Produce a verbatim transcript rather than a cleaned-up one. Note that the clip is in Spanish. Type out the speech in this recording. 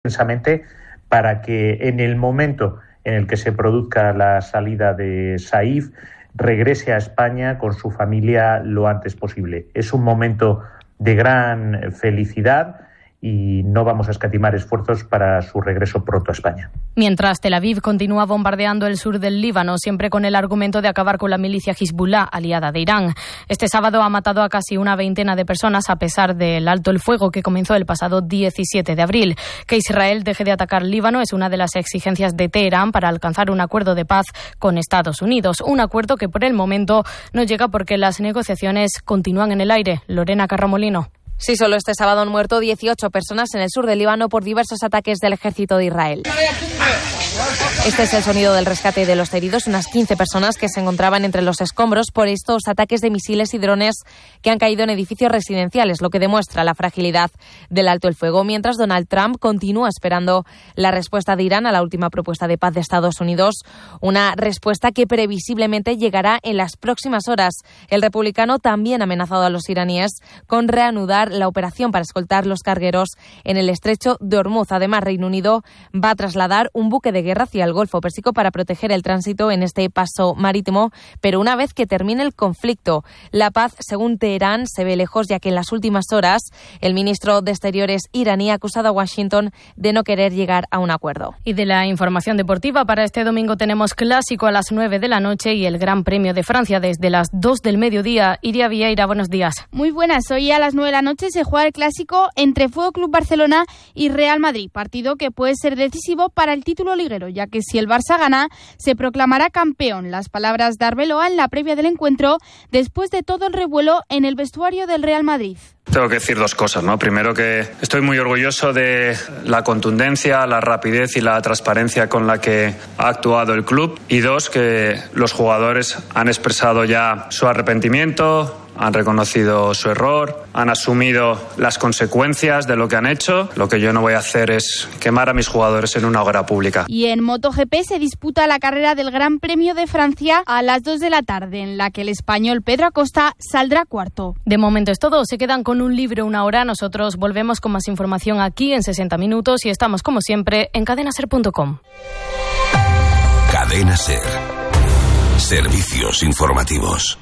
intensamente para que en el momento en el que se produzca la salida de Saif regrese a España con su familia lo antes posible. Es un momento de gran felicidad y no vamos a escatimar esfuerzos para su regreso pronto a España. Mientras Tel Aviv continúa bombardeando el sur del Líbano, siempre con el argumento de acabar con la milicia Hezbollah, aliada de Irán. Este sábado ha matado a casi una veintena de personas a pesar del alto el fuego que comenzó el pasado diecisiete de abril. Que Israel deje de atacar Líbano es una de las exigencias de Teherán para alcanzar un acuerdo de paz con Estados Unidos. Un acuerdo que por el momento no llega porque las negociaciones continúan en el aire. Lorena Carramolino. Sí, solo este sábado han muerto dieciocho personas en el sur del Líbano por diversos ataques del ejército de Israel. Este es el sonido del rescate de los heridos, unas quince personas que se encontraban entre los escombros por estos ataques de misiles y drones que han caído en edificios residenciales, lo que demuestra la fragilidad del alto el fuego, mientras Donald Trump continúa esperando la respuesta de Irán a la última propuesta de paz de Estados Unidos, una respuesta que previsiblemente llegará en las próximas horas. El republicano también ha amenazado a los iraníes con reanudar la operación para escoltar los cargueros en el estrecho de Hormuz. Además, Reino Unido va a trasladar un buque de guerra hacia el Golfo Pérsico para proteger el tránsito en este paso marítimo, pero una vez que termine el conflicto. La paz, según Teherán, se ve lejos, ya que en las últimas horas el ministro de Exteriores iraní ha acusado a Washington de no querer llegar a un acuerdo. Y de la información deportiva, para este domingo tenemos clásico a las nueve de la noche y el Gran Premio de Francia desde las dos del mediodía. Iria Vieira, buenos días. Muy buenas, hoy a las nueve de la noche se juega el clásico entre Fútbol Club Barcelona y Real Madrid, partido que puede ser decisivo para el título liguero, ya que si el Barça gana, se proclamará campeón. Las palabras de Arbeloa en la previa del encuentro, después de todo el revuelo en el vestuario del Real Madrid. Tengo que decir dos cosas, ¿no? Primero, que estoy muy orgulloso de la contundencia, la rapidez y la transparencia con la que ha actuado el club. Y dos, que los jugadores han expresado ya su arrepentimiento, han reconocido su error, han asumido las consecuencias de lo que han hecho. Lo que yo no voy a hacer es quemar a mis jugadores en una hoguera pública. Y en MotoGP se disputa la carrera del Gran Premio de Francia a las dos de la tarde, en la que el español Pedro Acosta saldrá cuarto. De momento es todo. Se quedan con un libro una hora. Nosotros volvemos con más información aquí en sesenta minutos y estamos, como siempre, en cadena ser punto com. Cadena Ser. Servicios informativos.